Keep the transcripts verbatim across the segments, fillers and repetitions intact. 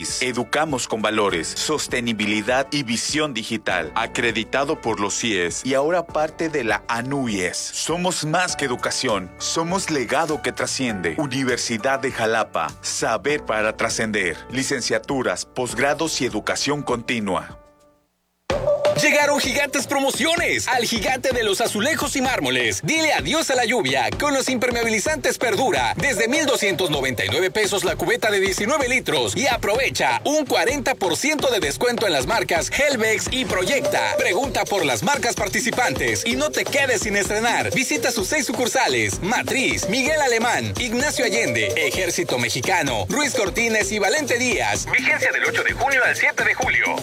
mx. Educamos con valores, sostenibilidad y visión digital. Acreditado por los C I E S y ahora parte de la A N U Y E S. Somos más que educación. Somos legado que trasciende. Universidad de Jalapa. Saber para trascender. Licenciaturas, posgrados y educación continua. Llegaron gigantes promociones al gigante de los azulejos y mármoles. Dile adiós a la lluvia con los impermeabilizantes Perdura. Desde mil doscientos noventa y nueve pesos la cubeta de diecinueve litros. Y aprovecha un cuarenta por ciento de descuento en las marcas Helvex y Proyecta. Pregunta por las marcas participantes y no te quedes sin estrenar. Visita sus seis sucursales: Matriz, Miguel Alemán, Ignacio Allende, Ejército Mexicano, Ruiz Cortines y Valente Díaz. Vigencia del ocho de junio al siete de julio.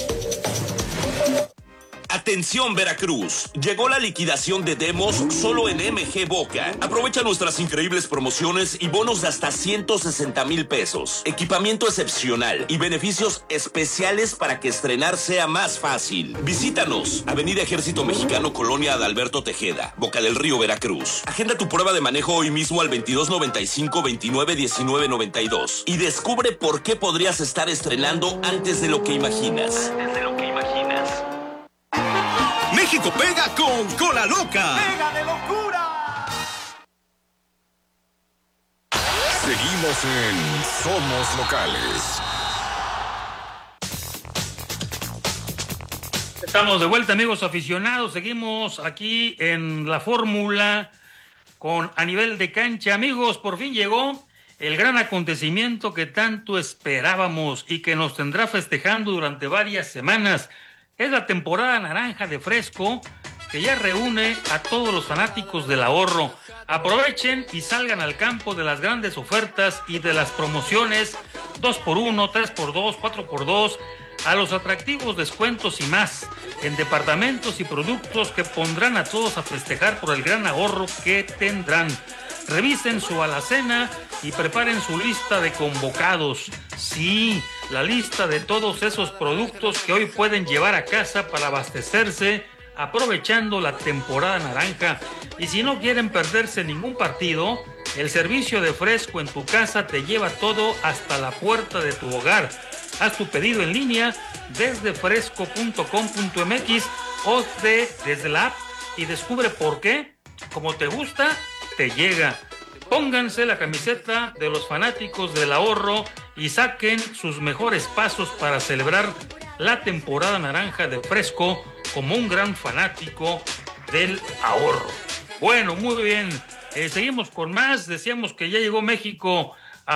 Atención Veracruz, llegó la liquidación de demos solo en M G Boca. Aprovecha nuestras increíbles promociones y bonos de hasta ciento sesenta mil pesos. Equipamiento excepcional y beneficios especiales para que estrenar sea más fácil. Visítanos, Avenida Ejército Mexicano, Colonia Adalberto Tejeda, Boca del Río, Veracruz. Agenda tu prueba de manejo hoy mismo al veintidós noventa y cinco veintinueve diecinueve noventa y dos y descubre por qué podrías estar estrenando antes de lo que imaginas. Antes de lo que imaginas. México pega con Cola Loca. ¡Pega de locura! Seguimos en Somos Locales. Estamos de vuelta, amigos aficionados. Seguimos aquí en la fórmula con a nivel de cancha. Amigos, por fin llegó el gran acontecimiento que tanto esperábamos y que nos tendrá festejando durante varias semanas. Es la temporada naranja de Fresco, que ya reúne a todos los fanáticos del ahorro. Aprovechen y salgan al campo de las grandes ofertas y de las promociones dos por uno, tres por dos, cuatro por dos, a los atractivos descuentos y más en departamentos y productos que pondrán a todos a festejar por el gran ahorro que tendrán. Revisen su alacena y preparen su lista de convocados. Sí, la lista de todos esos productos que hoy pueden llevar a casa para abastecerse aprovechando la temporada naranja. Y si no quieren perderse ningún partido, el servicio de Fresco en tu casa te lleva todo hasta la puerta de tu hogar. Haz tu pedido en línea desde fresco punto com punto m x o de, desde la app y descubre por qué, como te gusta, te llega. Pónganse la camiseta de los fanáticos del ahorro y saquen sus mejores pasos para celebrar la temporada naranja de Fresco como un gran fanático del ahorro. Bueno, muy bien. Eh, seguimos con más. Decíamos que ya llegó México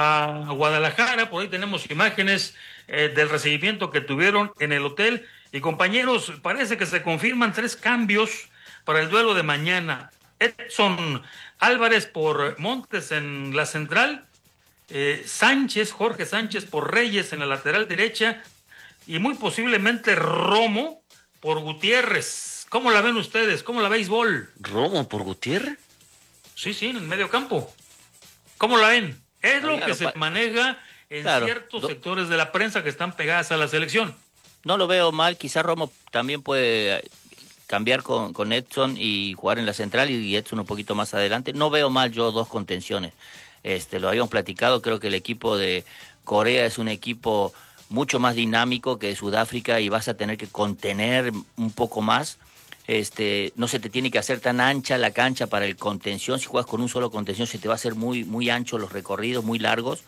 a Guadalajara. Por ahí tenemos imágenes eh, del recibimiento que tuvieron en el hotel. Y compañeros, parece que se confirman tres cambios para el duelo de mañana. Edson Álvarez por Montes en la central, eh, Sánchez, Jorge Sánchez por Reyes en la lateral derecha y muy posiblemente Romo por Gutiérrez. ¿Cómo la ven ustedes? ¿Cómo la béisbol? ¿Romo por Gutiérrez? Sí, sí, en el medio campo. ¿Cómo la ven? Es lo claro, que se pa... maneja en claro, ciertos do... sectores de la prensa que están pegadas a la selección. No lo veo mal, quizá Romo también puede cambiar con, con Edson y jugar en la central y Edson un poquito más adelante. No veo mal yo dos contenciones. Este, lo habíamos platicado, creo que el equipo de Corea es un equipo mucho más dinámico que Sudáfrica y vas a tener que contener un poco más. Este, no se te tiene que hacer tan ancha la cancha para el contención. Si juegas con un solo contención se te va a hacer muy, muy ancho los recorridos, muy largos.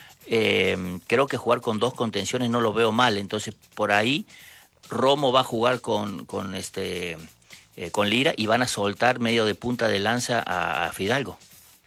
Eh, creo que jugar con dos contenciones no lo veo mal. Entonces, por ahí Romo va a jugar con, con, este, eh, con Lira y van a soltar medio de punta de lanza a, a Fidalgo.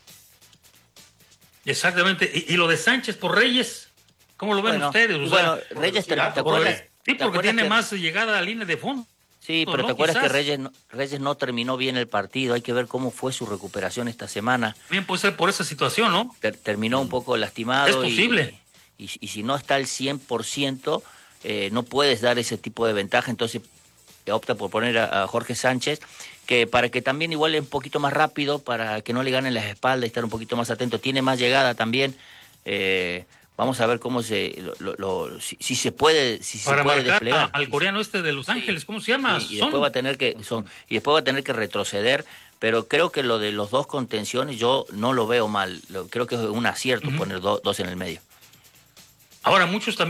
Exactamente. ¿Y, y lo de Sánchez por Reyes? ¿Cómo lo ven bueno, ustedes? O bueno, sea, Reyes, ¿te, por, ¿te acuerdas? Sí, porque ¿te acuerdas tiene que... más llegada a la línea de fondo. Sí, pero ¿no? ¿te acuerdas Quizás. que Reyes no, Reyes no terminó bien el partido? Hay que ver cómo fue su recuperación esta semana. Bien puede ser por esa situación, ¿no? Ter, terminó un poco lastimado. Es posible. Y, y, y si no está al cien por ciento, eh, no puedes dar ese tipo de ventaja. Entonces opta por poner a, a Jorge Sánchez, que para que también igual un poquito más rápido, para que no le ganen las espaldas y estar un poquito más atento. Tiene más llegada también. Eh, vamos a ver cómo se... Lo, lo, lo, si, si se puede, si para se puede marcar desplegar. A, al coreano este de Los Ángeles, ¿cómo se llama? Sí, y después va a tener que son y después va a tener que retroceder, pero creo que lo de los dos contenciones yo no lo veo mal. Lo, creo que es un acierto uh-huh. poner do, dos en el medio. Ahora muchos también